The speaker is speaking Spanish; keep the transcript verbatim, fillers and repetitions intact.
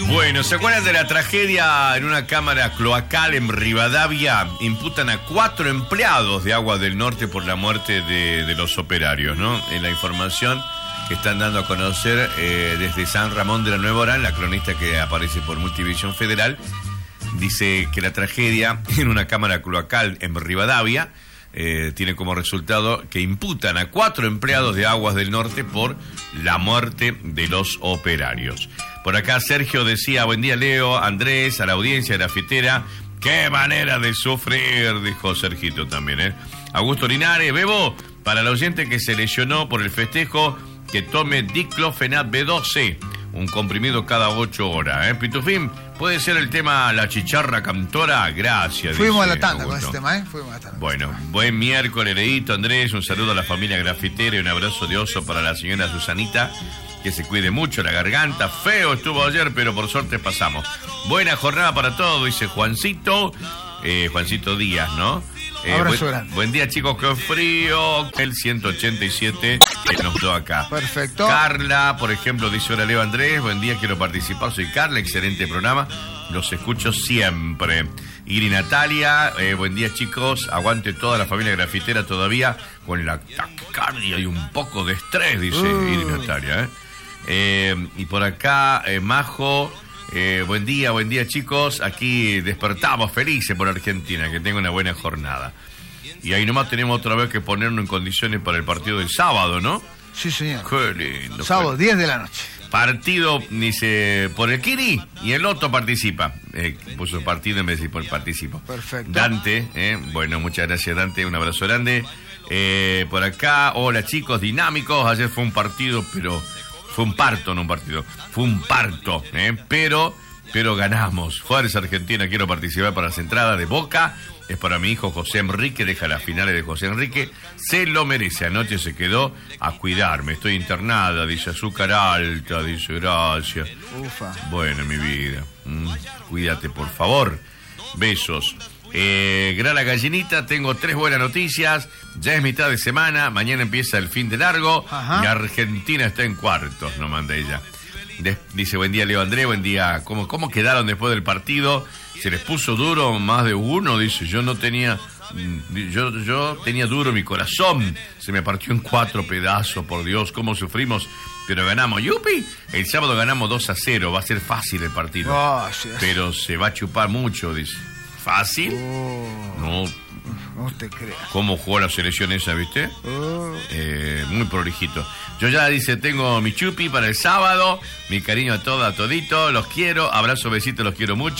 Bueno, ¿se acuerdan de la tragedia en una cámara cloacal en Rivadavia? Imputan a cuatro empleados de Aguas del Norte por la muerte de, de los operarios, ¿no? En la información que están dando a conocer eh, desde San Ramón de la Nueva Orán, la cronista que aparece por Multivisión Federal, dice que la tragedia en una cámara cloacal en Rivadavia eh, tiene como resultado que imputan a cuatro empleados de Aguas del Norte por la muerte de los operarios. Por acá Sergio decía, buen día Leo, Andrés, a la audiencia grafitera, qué manera de sufrir, dijo Sergito también, ¿eh? Augusto Linares, Bebo, para el oyente que se lesionó por el festejo, que tome diclofenac B doce, un comprimido cada ocho horas, ¿eh? Pitufín, ¿puede ser el tema La Chicharra Cantora? Gracias. Fuimos dice a la tanda Augusto. con ese tema, ¿eh? Fuimos a la tanda. Bueno, buen miércoles, Leito, Andrés, un saludo a la familia grafitera y un abrazo de oso para la señora Susanita, que se cuide mucho la garganta. Feo estuvo ayer, pero por suerte pasamos. Buena jornada para todos, dice Juancito, eh, Juancito Díaz, ¿no? Eh, Abrazo buen, grande. buen día, chicos, qué frío. El ciento ochenta y siete que nos dio acá. Perfecto. Carla, por ejemplo, dice, hola Leo Andrés, buen día, quiero participar, soy Carla, excelente programa, los escucho siempre. Iri Natalia, eh, buen día chicos, aguante toda la familia grafitera todavía con la taquicardia y un poco de estrés, dice uh. Iri Natalia, ¿eh? Eh, y por acá, eh, Majo, eh, buen día, buen día chicos, aquí despertamos felices por Argentina, que tenga una buena jornada. Y ahí nomás tenemos otra vez que ponernos en condiciones para el partido del sábado, ¿no? Sí, señor. Qué lindo. Sábado, diez de la noche. Partido, dice, por el Kiri y el Otto participa. Eh, puso partido en vez de por participo. Perfecto. Dante, eh, bueno, muchas gracias Dante, un abrazo grande. Eh, por acá, hola chicos, dinámicos, ayer fue un partido, pero... Fue un parto, no un partido. Fue un parto, ¿eh? Pero, pero ganamos. Fuerza Argentina, quiero participar para las entradas de Boca. Es para mi hijo José Enrique, deja las finales de José Enrique. Se lo merece. Anoche se quedó a cuidarme. Estoy internada, dice azúcar alta, dice gracias. Ufa. Bueno, mi vida. Mm, cuídate, por favor. Besos. Eh, Grana Gallinita, tengo tres buenas noticias. Ya es mitad de semana, mañana empieza el fin de largo. Ajá. Y Argentina está en cuartos, nos manda ella. De, dice, buen día Leo Andrés, buen día. ¿Cómo, ¿Cómo quedaron después del partido? ¿Se les puso duro más de uno? Dice, yo no tenía... Yo, yo tenía duro mi corazón. Se me partió en cuatro pedazos, por Dios, cómo sufrimos. Pero ganamos, yupi. El sábado ganamos dos a cero, va a ser fácil el partido. Oh, sí, sí. Pero se va a chupar mucho, dice. ¿Fácil? Oh, no. No te creas. ¿Cómo jugó la selección esa, viste? Oh. Eh, muy prolijito. Yo ya, dice, tengo mi chupi para el sábado. Mi cariño a toda, a todito. Los quiero. Abrazo, besito, los quiero mucho.